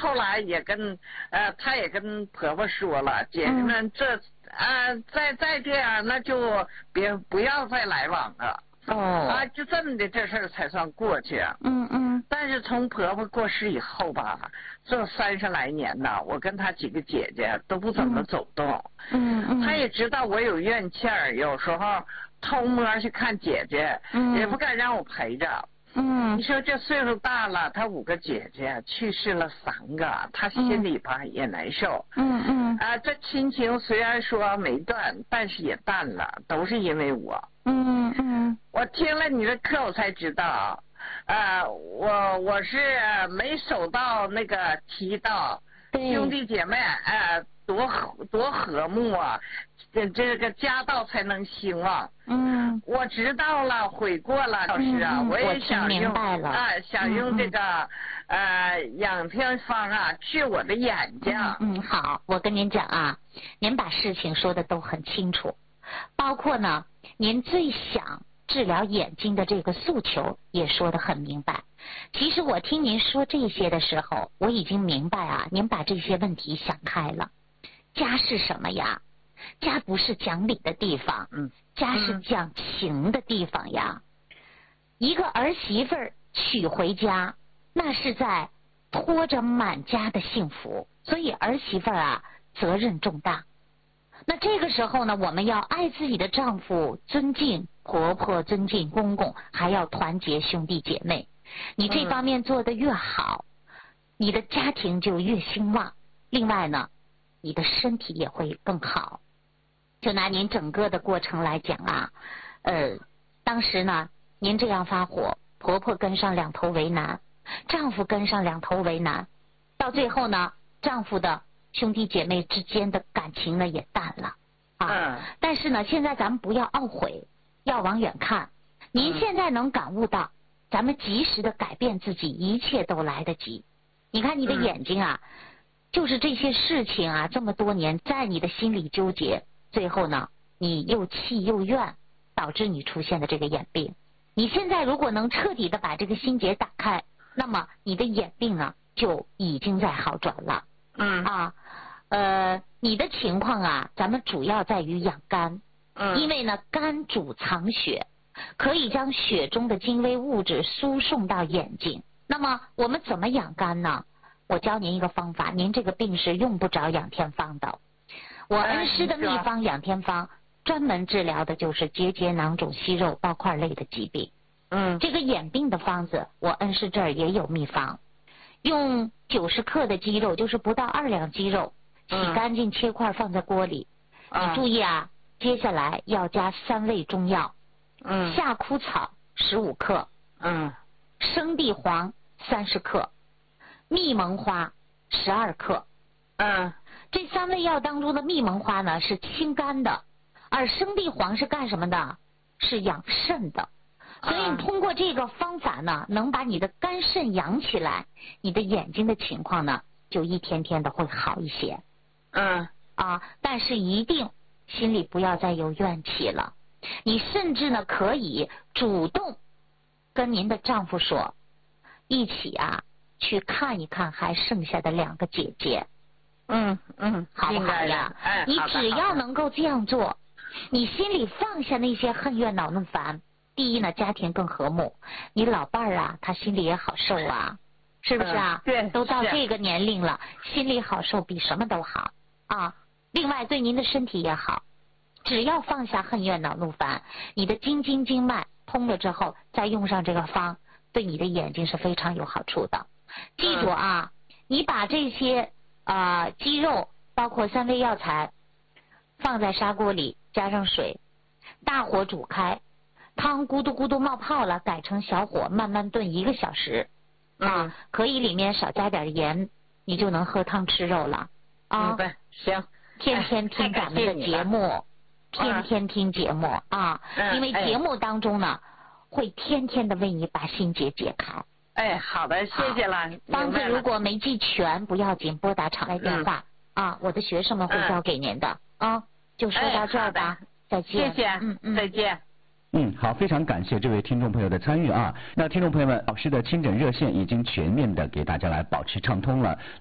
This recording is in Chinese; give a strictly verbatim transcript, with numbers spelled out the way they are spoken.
后来也跟呃，她也跟婆婆说了，姐姐们这啊，再再这样那就别不要再来往了。 哦。 啊，就这么的这事儿才算过去。 嗯嗯。 但是从婆婆过世以后吧，这三十来年呐，我跟她几个姐姐都不怎么走动。 嗯嗯。 她也知道我有怨气儿，有时候偷摸去看姐姐， 嗯， 也不敢让我陪着。 嗯， 你说这岁数大了，她五个姐姐去世了三个，她心里吧、嗯、也难受。 嗯嗯。 啊，这亲情虽然说没断，但是也淡了，都是因为我。 嗯嗯。 我听了你的课，我才知道，啊，我我是没守到那个提到兄弟姐妹，哎、呃，多和多和睦啊，这这个家道才能兴旺。 嗯， 我知道了，悔过了，老师啊， 嗯、 我也想用啊， 想用这个、嗯、呃养天方啊治我的眼睛。 嗯，好，我跟您讲啊，您把事情说的都很清楚，包括呢，您最想治疗眼睛的这个诉求也说得很明白。其实我听您说这些的时候，我已经明白啊，您把这些问题想开了。家是什么呀？家不是讲理的地方， 嗯， 家是讲情的地方呀。嗯、一个儿媳妇儿娶回家，那是在拖着满家的幸福，所以儿媳妇儿啊，责任重大。那这个时候呢，我们要爱自己的丈夫，尊敬婆婆，尊敬公公，还要团结兄弟姐妹。你这方面做得越好，嗯、你的家庭就越兴旺。另外呢，你的身体也会更好。就拿您整个的过程来讲啊，呃，当时呢，您这样发火，婆婆跟上两头为难，丈夫跟上两头为难，到最后呢，丈夫的兄弟姐妹之间的感情呢也淡了啊。 嗯。 但是呢，现在咱们不要懊悔，要往远看。您现在能感悟到，咱们及时的改变自己，一切都来得及。你看你的眼睛啊，嗯、就是这些事情啊，这么多年在你的心里纠结，最后呢，你又气又怨，导致你出现的这个眼病。你现在如果能彻底的把这个心结打开，那么你的眼病呢，就已经在好转了。 嗯啊，呃，你的情况啊，咱们主要在于养肝， 嗯， 因为呢，肝主藏血，可以将血中的精微物质输送到眼睛。那么我们怎么养肝呢？我教您一个方法，您这个病是用不着养天方的。我恩师的秘方养天方，专门治疗的就是结节、囊肿、息肉、包块类的疾病。 嗯， 这个眼病的方子，我恩师这儿也有秘方。用九十克的鸡肉，就是不到二两鸡肉，洗干净切块放在锅里。 嗯、 你注意啊，接下来要加三味中药。 嗯， 夏枯草十五克。 嗯， 生地黄三十克，蜜蒙花十二克。 嗯， 这三味药当中的蜜蒙花呢是清肝的，而生地黄是干什么的？是养肾的。所以你通过这个方法呢，能把你的肝肾养起来，你的眼睛的情况呢，就一天天的会好一些。 嗯啊，但是一定心里不要再有怨气了。你甚至呢，可以主动跟您的丈夫说，一起啊去看一看还剩下的两个姐姐。 嗯嗯， 好不好呀？ 哎， 你只要能够这样做，你心里放下那些恨怨恼怒烦。第一呢，家庭更和睦，你老伴儿啊，他心里也好受啊，是不是啊？ 嗯、对， 都到这个年龄了，心里好受比什么都好啊。另外，对您的身体也好，只要放下恨怨恼怒烦，你的经筋经脉通了之后，再用上这个方，对你的眼睛是非常有好处的。记住啊，嗯、你把这些啊、呃、鸡肉，包括三味药材，放在砂锅里，加上水，大火煮开。汤咕嘟咕嘟冒泡了，改成小火慢慢炖一个小时，啊， 嗯、 可以里面少加点盐，你就能喝汤吃肉了啊。 明白，行。 天天听咱们的节目， 哎、 天天听节目啊， 嗯、 因为节目当中呢，哎、会天天的为你把心结解开。 哎，好的，谢谢了。 方子如果没记全不要紧，拨打场外电话、嗯、啊，我的学生们会教给您的、嗯、啊。就说到这儿吧， 哎、 再见。 谢谢， 嗯嗯， 再见。 嗯，好，非常感谢这位听众朋友的参与啊。那听众朋友们，老师的亲诊热线已经全面的给大家来保持畅通了。